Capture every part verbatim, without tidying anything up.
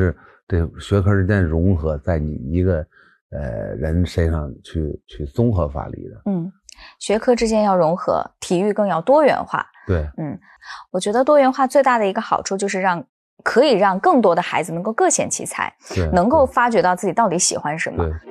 是这学科之间融合，在你一个呃人身上去去综合发力的。 嗯，学科之间要融合，体育更要多元化。 对， 嗯，我觉得多元化最大的一个好处就是让可以让更多的孩子能够各显其才，能够发掘到自己到底喜欢什么。 对。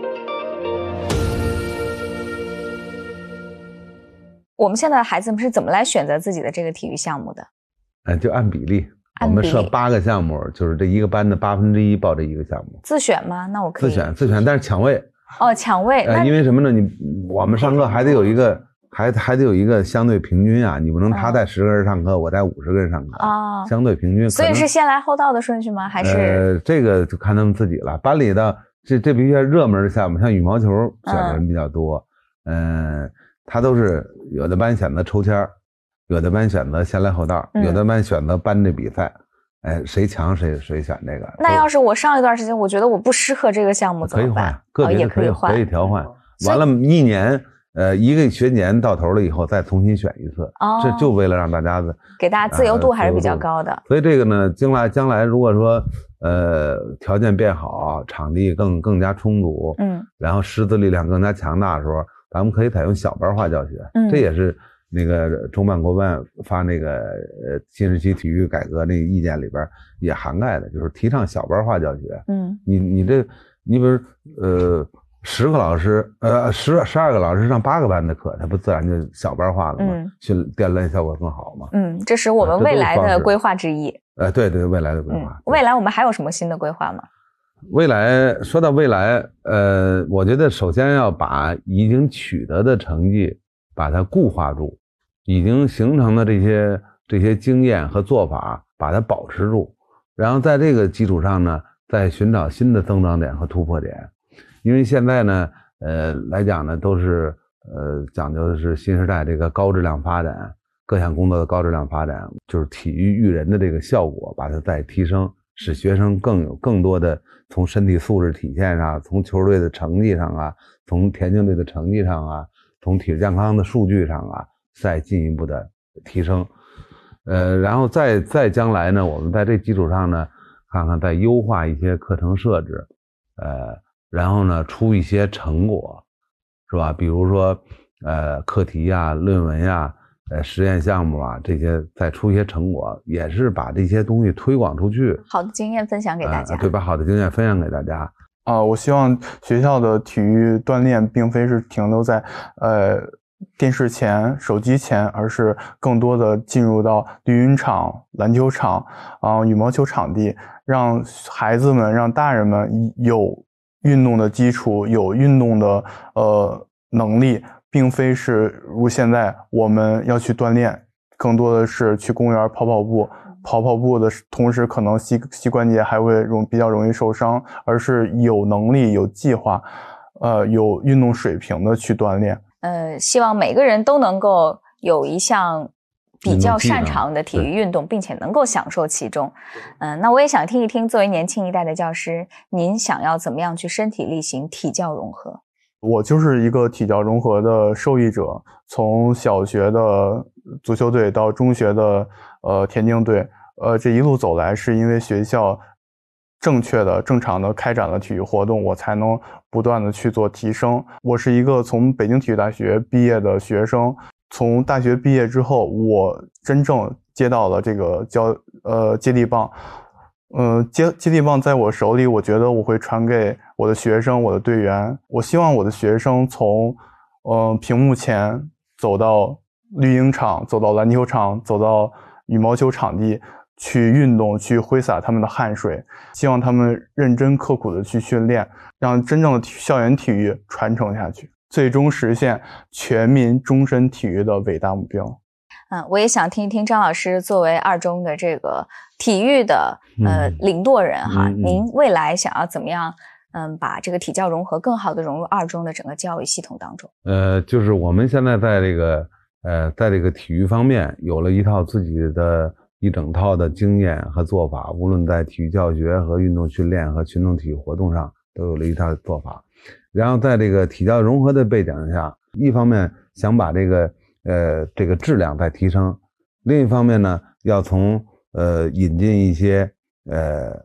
我们现在的孩子们是怎么来选择自己的这个体育项目的？ 哎，就按比例， 按比例我们设八个项目，就是这一个班的八分之一报这一个项目。 自选吗？那我可以自选，自选，但是抢位。 哦，抢位。 呃，因为什么呢？你我们上课还得有一个，还还得有一个相对平均啊，你不能他带十个人上课，哦、我带五十个人上课啊，哦、相对平均。 所以是先来后到的顺序吗？还是？ 呃，这个就看他们自己了。班里的这这必须热门的项目，像羽毛球选的人比较多，嗯、呃，他都是有的班选择抽签，有的班选择先来后到，嗯、有的班选择班的比赛。哎，谁强谁谁选这个。 那要是我上一段时间，我觉得我不适合这个项目怎么办？ 可以换，个别的可以、哦、可以调换。完了，一年呃一个学年到头了以后，再重新选一次。哦，这就为了让大家的给大家自由度还是比较高的。 呃、所以这个呢，将来将来如果说呃条件变好，场地更更加充足，嗯，然后师资力量更加强大的时候，咱们可以采用小班化教学。嗯，这也是。那个中办国办发那个呃新时期体育改革那个意见里边也涵盖的，就是提倡小班化教学。嗯，你你这你比如呃十个老师呃十十二个老师上八个班的课，它不自然就小班化了吗？嗯，训锻炼效果更好嘛。 嗯，这是我们未来的规划之一。 呃，对对，未来的规划、 嗯。未来我们还有什么新的规划吗？ 未来说到未来，呃，我觉得首先要把已经取得的成绩。把它固化住，已经形成的这些这些经验和做法，把它保持住，然后在这个基础上呢，再寻找新的增长点和突破点。因为现在呢，呃，来讲呢，都是呃讲究的是新时代这个高质量发展，各项工作的高质量发展，就是体育育人的这个效果，把它再提升，使学生更有更多的从身体素质体现上，从球队的成绩上啊，从田径队的成绩上啊。从体育健康的数据上啊，再进一步的提升，呃，然后再再将来呢，我们在这基础上呢，看看再优化一些课程设置，呃，然后呢出一些成果，是吧？比如说呃课题啊、论文呀、呃实验项目啊这些，再出一些成果，也是把这些东西推广出去， 好的经验分享给大家， 呃、对，把好的经验分享给大家。 啊、呃，我希望学校的体育锻炼并非是停留在呃电视前、手机前，而是更多的进入到绿茵场、篮球场啊、呃、羽毛球场地，让孩子们、让大人们有运动的基础，有运动的呃能力，并非是如现在我们要去锻炼，更多的是去公园跑跑步。跑跑步的同时，可能膝膝关节还会容比较容易受伤，而是有能力、有计划，呃，有运动水平的去锻炼。 呃，希望每个人都能够有一项比较擅长的体育运动，并且能够享受其中。嗯、呃，那我也想听一听，作为年轻一代的教师，您想要怎么样去身体力行、体教融合？ 我就是一个体教融合的受益者，从小学的足球队到中学的呃田径队。呃，这一路走来，是因为学校正确的、正常的开展了体育活动，我才能不断的去做提升。我是一个从北京体育大学毕业的学生，从大学毕业之后，我真正接到了这个教呃接力棒，呃接接力棒在我手里，我觉得我会传给我的学生、我的队员。我希望我的学生从呃屏幕前走到绿茵场，走到篮球场，走到羽毛球场地。去运动，去挥洒他们的汗水，希望他们认真刻苦的去训练，让真正的校园体育传承下去，最终实现全民终身体育的伟大目标。 嗯，我也想听一听张老师作为二中的这个体育的呃领舵人哈，嗯、您未来想要怎么样嗯把这个体教融合更好的融入二中的整个教育系统当中？ 呃，就是我们现在在这个呃在这个体育方面有了一套自己的。一整套的经验和做法，无论在体育教学和运动训练和群众体育活动上都有了一套做法。然后在这个体教融合的背景下，一方面想把这个呃这个质量再提升，另一方面呢要从呃引进一些呃